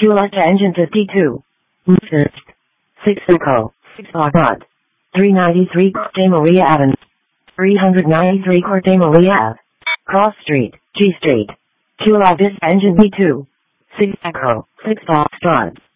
Tulip Engine 52. Fifth. 6 Echo. 6 Foxtrot. 393 Corte Maria Evans. 393 Corte Maria Ave. Cross Street, G Street. Tulip Engine B2. 6 Echo. 6 Foxtrot.